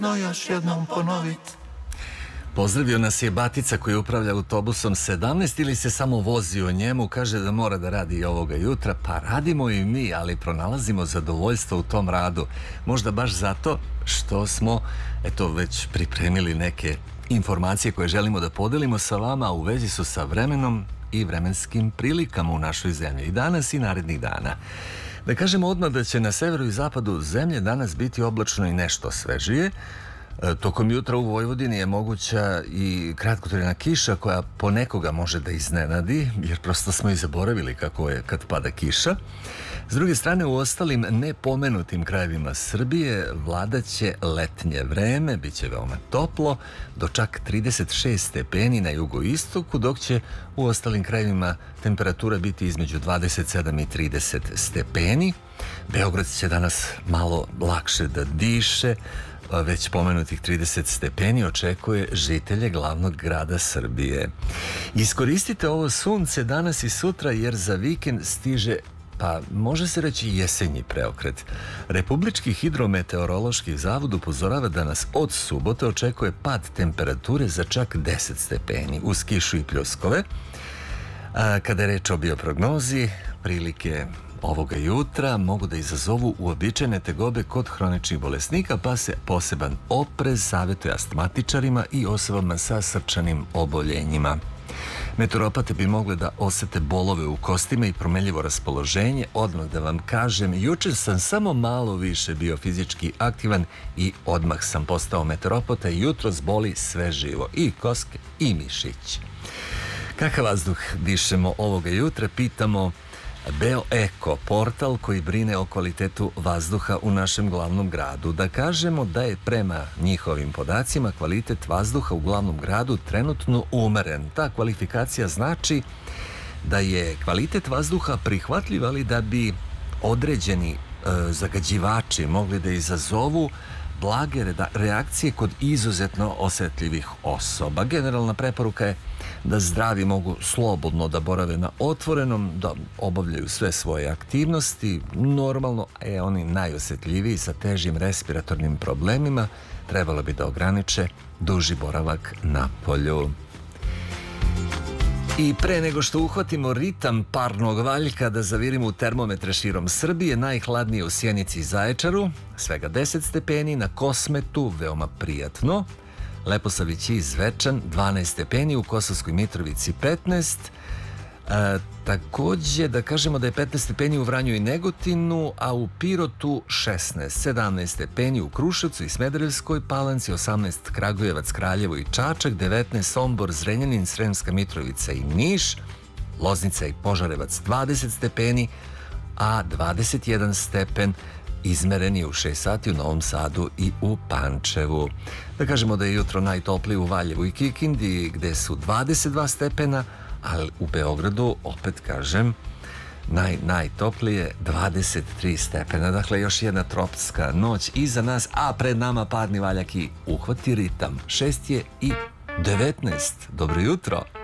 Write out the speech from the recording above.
No još jednom ponovit. Pozdravio nas je Batica koji upravlja autobusom 17 ili se samo vozi o njemu, kaže da mora da radi i ovoga jutra, pa radimo i mi, ali pronalazimo zadovoljstvo u tom radu. Možda baš zato što smo, već pripremili neke informacije koje želimo da podelimo sa vama, a u vezi su sa vremenom i vremenskim prilikama u našoj zemlji i danas i narednih dana. Da kažemo odmah da će na severu i zapadu zemlje danas biti oblačno i nešto svežije. Tokom jutra u Vojvodini je moguća i kratkotrajna kiša koja ponekoga može da iznenadi, jer prosto smo i zaboravili kako je kad pada kiša. S druge strane, u ostalim nepomenutim krajevima Srbije vladaće letnje vreme, bit će veoma toplo, do čak 36 stepeni na jugoistoku, dok će u ostalim krajevima temperatura biti između 27 i 30 stepeni. Beograd će danas malo lakše da diše, već pomenutih 30 stepeni očekuje žitelje glavnog grada Srbije. Iskoristite ovo sunce danas i sutra jer za vikend stiže, pa može se reći, jesenji preokret. Republički hidrometeorološki zavod upozorava da nas od subote očekuje pad temperature za čak 10 stepeni uz kišu i pljuskove. Kada je reč o bioprognozi, prilike ovoga jutra mogu da izazovu uobičajene tegobe kod hroničnih bolesnika, pa se poseban oprez savjetuje astmatičarima i osobama sa srčanim oboljenjima. Meteoropate bi mogle da osete bolove u kostima i promenljivo raspoloženje. Odmah da vam kažem, juče sam samo malo više bio fizički aktivan i odmah sam postao meteoropata i jutros boli sve živo, i koske i mišić. Kakav vazduh dišemo ovoga jutra, pitamo BeoEko, portal koji brine o kvalitetu vazduha u našem glavnom gradu. Da kažemo da je prema njihovim podacima kvalitet vazduha u glavnom gradu trenutno umeren. Ta kvalifikacija znači da je kvalitet vazduha prihvatljiv, ali da bi određeni zagađivači mogli da izazovu blage reakcije kod izuzetno osetljivih osoba. Generalna preporuka je da zdravi mogu slobodno da borave na otvorenom, da obavljaju sve svoje aktivnosti. Normalno, oni najosetljiviji sa težim respiratornim problemima trebalo bi da ograniče duži boravak na polju. I pre nego što uhvatimo ritam parnog valjka da zavirimo u termometre širom Srbije, najhladnije u Sjenici i Zaječaru, svega 10 stepeni, na Kosmetu veoma prijatno, Leposavići i Zvečan 12 stepeni, u Kosovskoj Mitrovici 15, takođe da kažemo da je 15 stepeni u Vranju i Negotinu, a u Pirotu 16, 17 stepeni u Kruševcu i Smederevskoj Palanci, 18 Kragujevac, Kraljevo i Čačak, 19 Sombor, Zrenjanin, Sremska Mitrovica i Niš, Loznica i Požarevac 20 stepeni, a 21 stepen izmeren je u 6 sati u Novom Sadu i u Pančevu. Da kažemo da je jutro najtoplije u Valjevu i Kikindi, gde su 22 stepena, ali u Beogradu, opet kažem, najtoplije 23 stepena. Dakle, još jedna tropska noć iza nas, a pred nama parni valjak i uhvati ritam. 6 je i 19. Dobro jutro!